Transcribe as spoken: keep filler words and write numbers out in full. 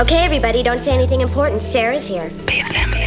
Okay, everybody, don't say anything important. Sarah's here. B F M.